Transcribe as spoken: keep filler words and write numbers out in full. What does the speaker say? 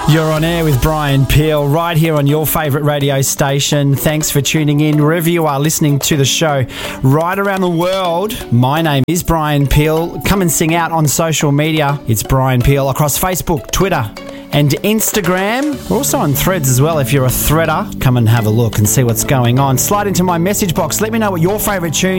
You're on air with Brian Peel right here on your favourite radio station. Thanks for tuning in wherever you are listening to the show right around the world. My name is Brian Peel. Come and sing out on social media. It's Brian Peel across Facebook, Twitter and Instagram. We're also on Threads as well. If you're a threader, come and have a look and see what's going on. Slide into my message box. Let me know what your favourite tune